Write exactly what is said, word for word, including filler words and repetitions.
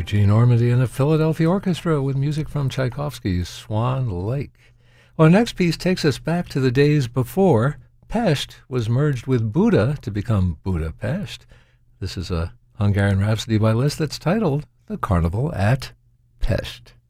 Eugene Ormandy and the Philadelphia Orchestra with music from Tchaikovsky's Swan Lake. Well, our next piece takes us back to the days before Pest was merged with Buda to become Budapest. This is a Hungarian Rhapsody by Liszt that's titled The Carnival at Pest.